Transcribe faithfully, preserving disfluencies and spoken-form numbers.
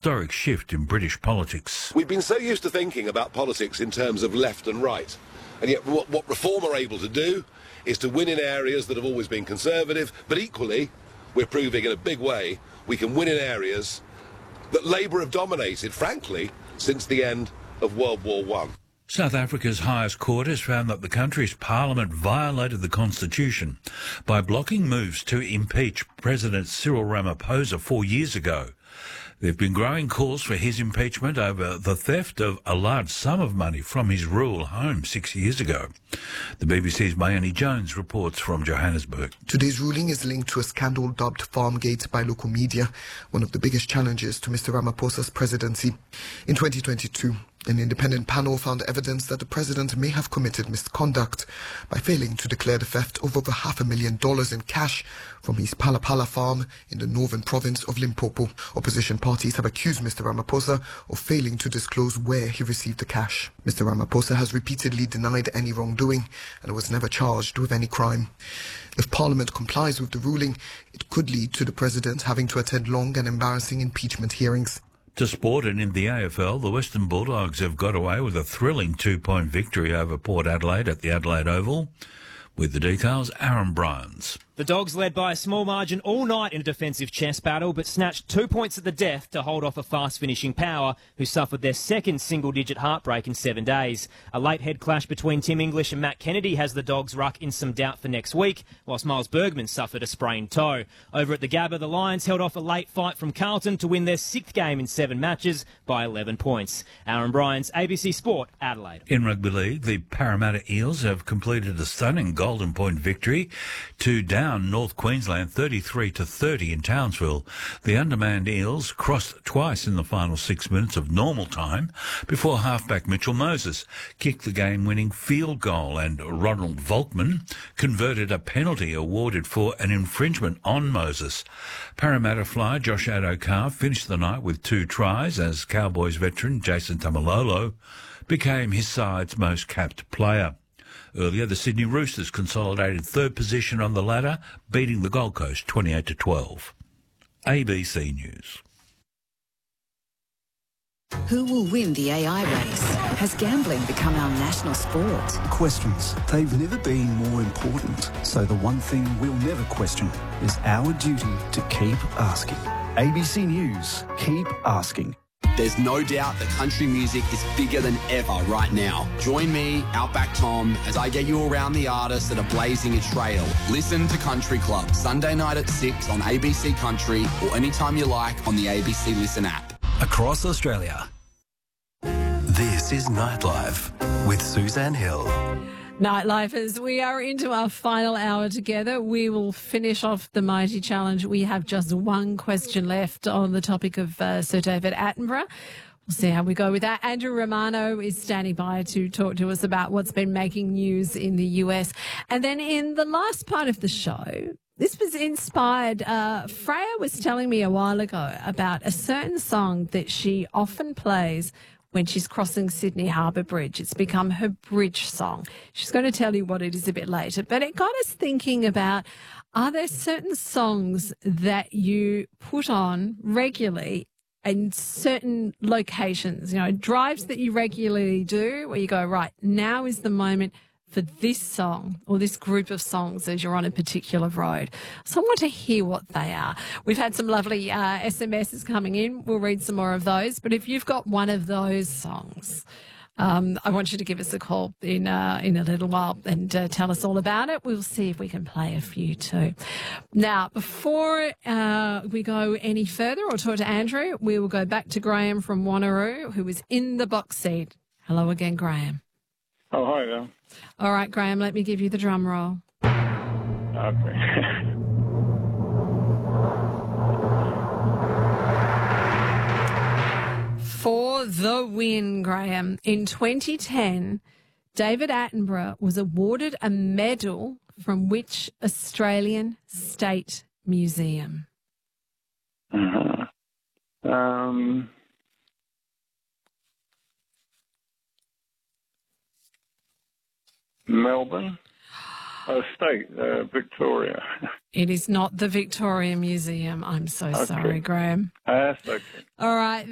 historic shift in British politics. We've been so used to thinking about politics in terms of left and right, and yet what, what Reform are able to do is to win in areas that have always been conservative, but equally, we're proving in a big way, we can win in areas that Labour have dominated, frankly, since the end of World War One. South Africa's highest court has found that the country's parliament violated the constitution by blocking moves to impeach President Cyril Ramaphosa four years ago. There have been growing calls for his impeachment over the theft of a large sum of money from his rural home six years ago. The B B C's Mayeni Jones reports from Johannesburg. Today's ruling is linked to a scandal dubbed Farmgate by local media, one of the biggest challenges to Mister Ramaphosa's presidency. In twenty twenty-two, an independent panel found evidence that the president may have committed misconduct by failing to declare the theft of over half a million dollars in cash from his Palapala farm in the northern province of Limpopo. Opposition parties have accused Mister Ramaphosa of failing to disclose where he received the cash. Mister Ramaphosa has repeatedly denied any wrongdoing and was never charged with any crime. If Parliament complies with the ruling, it could lead to the president having to attend long and embarrassing impeachment hearings. To sport, and in the A F L, the Western Bulldogs have got away with a thrilling two-point victory over Port Adelaide at the Adelaide Oval. With the details, Aaron Bryans. The Dogs led by a small margin all night in a defensive chess battle, but snatched two points at the death to hold off a fast-finishing Power, who suffered their second single-digit heartbreak in seven days. A late head clash between Tim English and Matt Kennedy has the Dogs' ruck in some doubt for next week, whilst Miles Bergman suffered a sprained toe. Over at the Gabba, the Lions held off a late fight from Carlton to win their sixth game in seven matches by eleven points. Aaron Bryans, A B C Sport, Adelaide. In Rugby League, the Parramatta Eels have completed a stunning Golden Point victory to down North Queensland thirty-three to thirty in Townsville. The undermanned Eels crossed twice in the final six minutes of normal time before halfback Mitchell Moses kicked the game-winning field goal, and Ronald Volkman converted a penalty awarded for an infringement on Moses. Parramatta fly Josh Addo-Carr finished the night with two tries as Cowboys veteran Jason Tamalolo became his side's most capped player. Earlier, the Sydney Roosters consolidated third position on the ladder, beating the Gold Coast twenty-eight to twelve. A B C News. Who will win the A I race? Has gambling become our national sport? Questions. They've never been more important. So the one thing we'll never question is our duty to keep asking. A B C News. Keep asking. There's no doubt that country music is bigger than ever right now. Join me, Outback Tom, as I get you around the artists that are blazing a trail. Listen to Country Club, Sunday night at six on A B C Country or anytime you like on the A B C Listen app. Across Australia, this is Nightlife with Suzanne Hill. Nightlifers, we are into our final hour together. We will finish off the Mighty Challenge. We have just one question left on the topic of uh, Sir David Attenborough. We'll see how we go with that. Andrew Romano is standing by to talk to us about what's been making news in the U S. And then in the last part of the show, this was inspired. Uh, Freya was telling me a while ago about a certain song that she often plays when she's crossing Sydney Harbour Bridge. It's become her bridge song. She's going to tell you what it is a bit later. But it got us thinking about, are there certain songs that you put on regularly in certain locations, you know, drives that you regularly do where you go, right, now is the moment for this song or this group of songs as you're on a particular road. So I want to hear what they are. We've had some lovely uh, S M Ses coming in. We'll read some more of those. But if you've got one of those songs, um, I want you to give us a call in uh, in a little while and uh, tell us all about it. We'll see if we can play a few too. Now, before uh, we go any further or talk to Andrew, we will go back to Graham from Wanneroo, who is in the box seat. Hello again, Graham. Oh, hi there. All right, Graham, let me give you the drum roll. Okay. For the win, Graham. In twenty ten, David Attenborough was awarded a medal from which Australian state museum? Uh-huh. Um... Melbourne, uh, state, uh, Victoria. It is not the Victoria Museum. I'm so Okay. sorry, Graham. Uh, that's okay. All right.